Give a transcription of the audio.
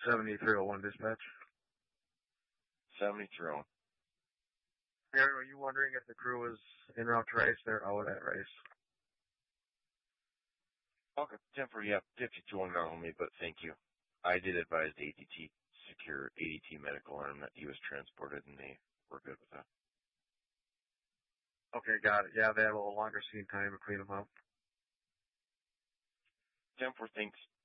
7301 dispatch. 7301. Aaron, were you wondering if the crew was en route to Rice? They're out at Rice. Okay, 10-4, yeah, 52 on me, but thank you. I did advise the ADT secure ADT medical arm that he was transported, and they were good with that. Okay, got it. Yeah, they have a little longer scene time to clean them up. 10-4, thanks.